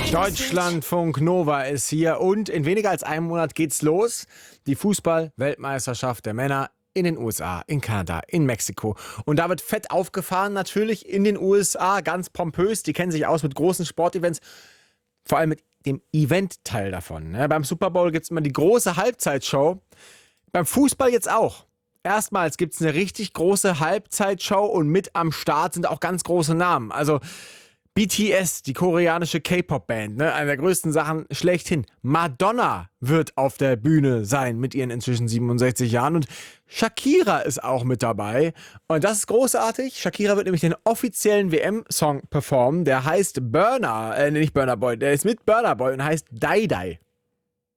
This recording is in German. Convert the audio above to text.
Deutschlandfunk Nova ist hier und in weniger als einem Monat geht's los. Die Fußball-Weltmeisterschaft der Männer in den USA, in Kanada, in Mexiko. Und da wird fett aufgefahren, natürlich in den USA, ganz pompös. Die kennen sich aus mit großen Sportevents, vor allem mit dem Event-Teil davon. Ja, beim Super Bowl gibt's immer die große Halbzeitshow. Beim Fußball jetzt auch. Erstmals gibt's eine richtig große Halbzeitshow und mit am Start sind auch ganz große Namen. Also BTS, die koreanische K-Pop-Band, ne? Eine der größten Sachen schlechthin. Madonna wird auf der Bühne sein mit ihren inzwischen 67 Jahren und Shakira ist auch mit dabei. Und das ist großartig. Shakira wird nämlich den offiziellen WM-Song performen. Der heißt Burna, nicht Burna Boy, der ist mit Burna Boy und heißt Die Die.